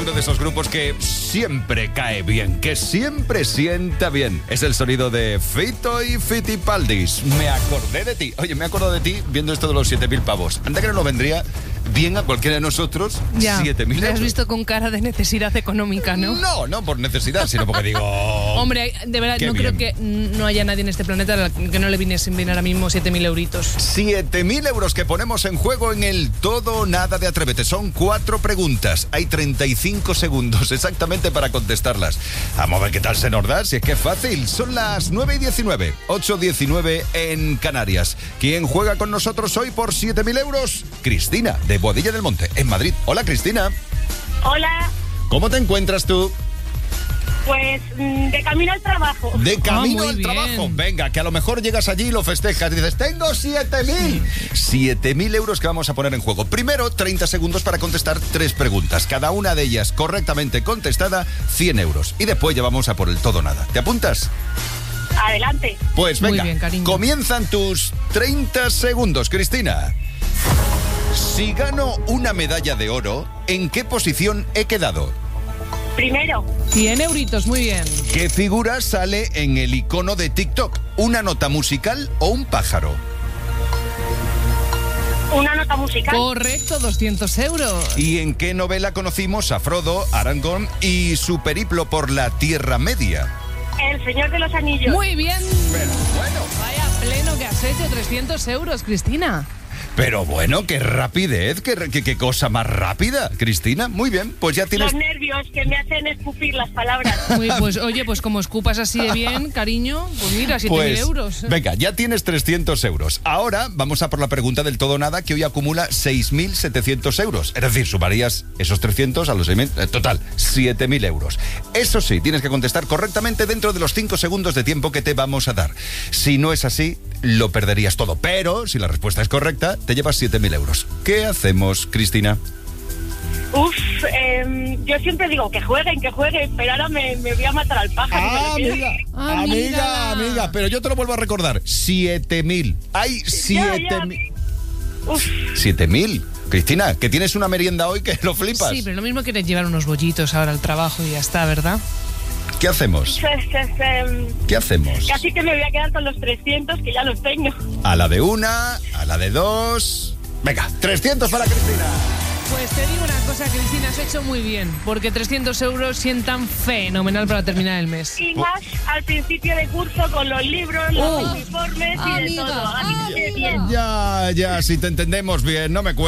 uno de esos grupos que siempre cae bien, que siempre sienta bien. Es el sonido de Fito y Fitipaldis. Me acordé de ti. Oye, me acuerdo de ti viendo esto de los 7.000 pavos. Anda que no nos vendría bien a cualquiera de nosotros. Ya, 7.000 euros. te has visto con cara de necesidad económica, ¿no? No por necesidad, sino porque digo... Hombre, de verdad, no bien. creo que no haya nadie en este planeta al que no le viniesen bien ahora mismo 7.000 euritos. 7.000 euros que ponemos en juego en el todo o nada de Atrévete. Son 4 preguntas. Hay 35 segundos exactamente para contestarlas. Vamos a ver qué tal se nos da, si es que es fácil. Son las 9:19, 8:19 en Canarias. ¿Quién juega con nosotros hoy por 7.000 euros? Cristina, de Boadilla del Monte, en Madrid. Hola, Cristina. Hola, ¿Cómo te encuentras tú? pues de camino al trabajo. De camino muy al bien. trabajo. Venga, que a lo mejor llegas allí y lo festejas. Dices, tengo 7.000. 7.000 euros que vamos a poner en juego. Primero, 30 segundos para contestar 3 preguntas. Cada una de ellas correctamente contestada, 100 euros. Y después ya vamos a por el todo o nada. ¿Te apuntas? Adelante. Pues Muy venga, bien, cariño. comienzan tus 30 segundos, Cristina. Si gano una medalla de oro, ¿en qué posición he quedado? Primero, 100 euritos, muy bien. ¿Qué figura sale en el icono de TikTok? ¿Una nota musical o un pájaro? una nota musical. Correcto, 200 euros. ¿Y en qué novela conocimos a Frodo, Aragorn y su periplo por la Tierra Media? El Señor de los Anillos. Muy bien. Pero bueno. Vaya pleno que has hecho, 300 euros, Cristina. Pero bueno, qué rapidez, qué cosa más rápida, Cristina. Muy bien, pues ya tienes... Los nervios que me hacen escupir las palabras. Muy, pues oye, pues como escupas así de bien, cariño, pues mira, 7.000 Pues, euros. venga, ya tienes 300 euros. Ahora vamos a por la pregunta del todo o nada, que hoy acumula 6.700 euros. Es decir, sumarías esos 300 a los 6.000, total, 7.000 euros. Eso sí, tienes que contestar correctamente dentro de los 5 segundos de tiempo que te vamos a dar. Si no es así, lo perderías todo. Pero, si la respuesta es correcta, te llevas 7.000 euros. ¿Qué hacemos, Cristina? Yo siempre digo que jueguen, pero ahora me voy a matar al pájaro. Amiga, pero yo te lo vuelvo a recordar. 7.000. Hay 7.000. 7.000. Cristina, que tienes una merienda hoy que lo flipas. Sí, pero lo mismo quieres llevar unos bollitos ahora al trabajo y ya está, ¿verdad? ¿Qué hacemos? ¿Qué hacemos? Casi que me voy a quedar con los 300, que ya los tengo. A la de una, a la de dos... Venga, 300 para Cristina. Pues te digo una cosa, Cristina, has hecho muy bien, porque 300 euros sientan fenomenal para terminar el mes. Y más al principio de curso con los libros, los uniformes y de amiga, todo. Así que bien. Ya, si te entendemos bien, no me cuesta.